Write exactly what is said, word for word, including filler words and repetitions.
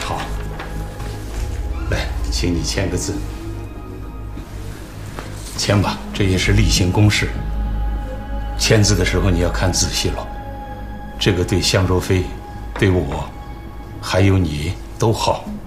好。来，请你签个字。签吧，这也是例行公事。签字的时候你要看仔细了，这个对香若飞、对我，还有你都好。